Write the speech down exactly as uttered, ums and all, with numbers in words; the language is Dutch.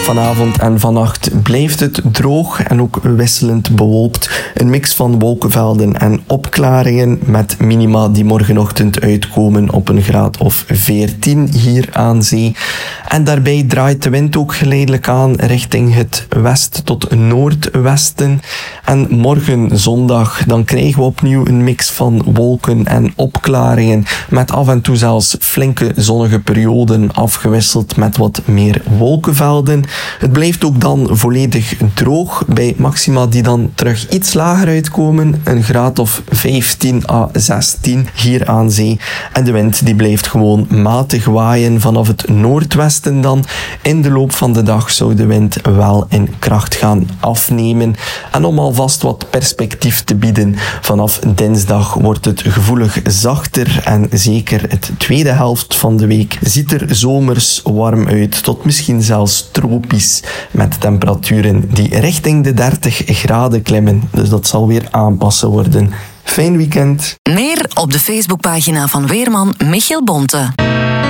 vanavond en vannacht blijft het droog en ook wisselend bewolkt. Een mix van wolkenvelden en opklaringen met minima die morgenochtend uitkomen op een graad of veertien hier aan zee. En daarbij draait de wind ook geleidelijk aan richting het west tot noordwesten. En morgen zondag dan krijgen we opnieuw een mix van wolken en opklaringen met af en toe zelfs flinke zonnige perioden afgewisseld met wat meer wolkenvelden. Het blijft ook dan volledig droog bij maxima die dan terug iets lager uitkomen, een graad of vijftien à zestien hier aan zee. En de wind die blijft gewoon matig waaien vanaf het noordwesten dan. In de loop van de dag zou de wind wel in kracht gaan afnemen. En om alvast wat perspectief te bieden, vanaf dinsdag wordt het gevoelig zachter en zeker het tweede helft van de week ziet er zomers warm uit, tot misschien zelfs tropisch, met temperaturen die richting de dertig graden klimmen. Dus dat zal weer aanpassen worden. Fijn weekend. Meer op de Facebookpagina van weerman Michiel Bonte.